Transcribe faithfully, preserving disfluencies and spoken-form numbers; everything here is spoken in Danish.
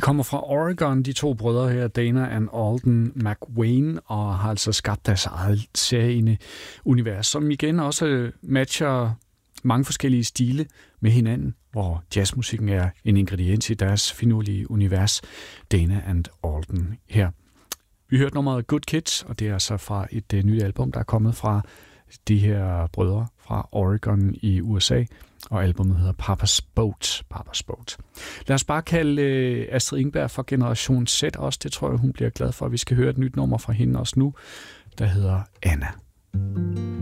kommer fra Oregon, de to brødre her, Dana og Alden McWayne, og har altså skabt deres eget særlige univers, som igen også matcher mange forskellige stile med hinanden, hvor jazzmusikken er en ingrediens i deres finurlige univers. Dana and Alden her. Vi hørte nummeret Good Kids, og det er altså fra et uh, nyt album, der er kommet fra de her brødre fra Oregon i U S A, og albumet hedder Papa's Boat. Papa's Boat. Lad os bare kalde uh, Astrid Ingberg for Generation Z også. Det tror jeg, hun bliver glad for. Vi skal høre et nyt nummer fra hende også nu, der hedder Anna.